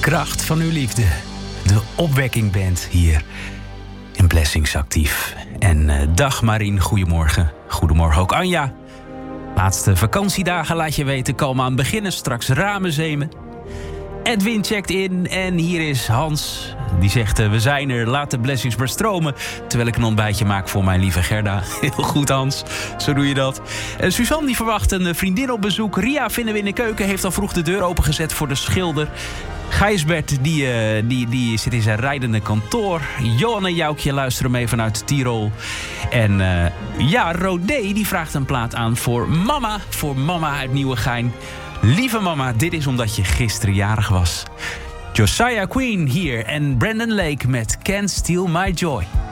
kracht van uw liefde. De opwekking bent hier in Blessings actief. En dag Marien, goedemorgen. Goedemorgen ook Anja. Laatste vakantiedagen laat je weten, komen aan beginnen. Straks ramen zemen. Edwin checkt in en hier is Hans. Die zegt, we zijn er, laat de blessings maar stromen. Terwijl ik een ontbijtje maak voor mijn lieve Gerda. Heel goed Hans, zo doe je dat. Suzanne die verwacht een vriendin op bezoek. Ria vinden we in de keuken, heeft al vroeg de deur opengezet voor de schilder. Gijsbert die zit in zijn rijdende kantoor. Johan en Joukje luisteren mee vanuit Tirol. En Rodé die vraagt een plaat aan voor mama uit Nieuwegein. Lieve mama, dit is omdat je gisteren jarig was. Josiah Queen hier en Brandon Lake met Can't Steal My Joy.